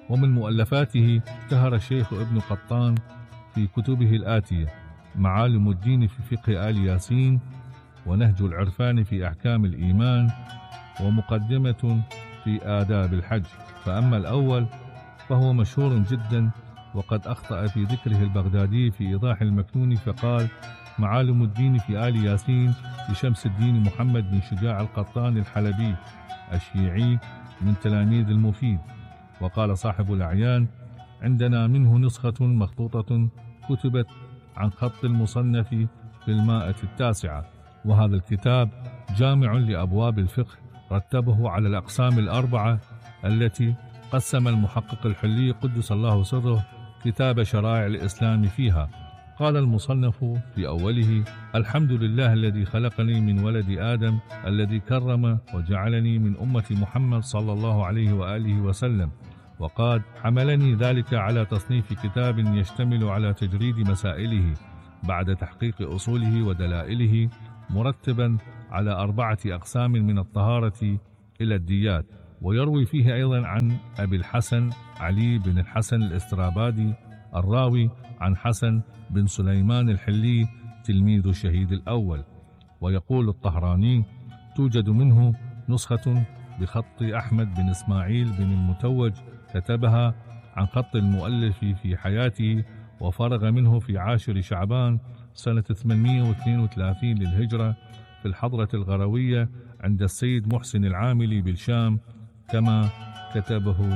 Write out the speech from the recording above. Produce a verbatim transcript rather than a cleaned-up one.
ومن مؤلفاته اشتهر الشيخ ابن قطان في كتبه الآتية: معالم الدين في فقه آل ياسين، ونهج العرفان في أحكام الإيمان، ومقدمة في آداب الحج. فأما الأول فهو مشهور جدا، وقد أخطأ في ذكره البغدادي في إيضاح المكنون فقال: معالم الدين في آل ياسين لشمس الدين محمد بن شجاع القطان الحلبي الشيعي من تلاميذ المفيد. وقال صاحب الأعيان: عندنا منه نسخة مخطوطة كتبت عن خط المصنف في المائة التاسعة. وهذا الكتاب جامع لأبواب الفقه، رتبه على الأقسام الأربعة التي قسم المحقق الحلي قدس الله سره كتاب شرائع الإسلام فيها. قال المصنف في أوله: الحمد لله الذي خلقني من ولد آدم، الذي كرم وجعلني من أمة محمد صلى الله عليه وآله وسلم، وقد حملني ذلك على تصنيف كتاب يشتمل على تجريد مسائله بعد تحقيق أصوله ودلائله، مرتبا على أربعة أقسام من الطهارة إلى الديات. ويروي فيه أيضا عن أبي الحسن علي بن الحسن الاسترابادي الراوي عن حسن بن سليمان الحلي تلميذ الشهيد الأول. ويقول الطهراني: توجد منه نسخة بخط أحمد بن إسماعيل بن المتوج، كتبها عن خط المؤلف في حياته، وفرغ منه في عاشر شعبان سنة ثمانمائة واثنين وثلاثين للهجرة في الحضرة الغروية عند السيد محسن العاملي بالشام، كما كتبه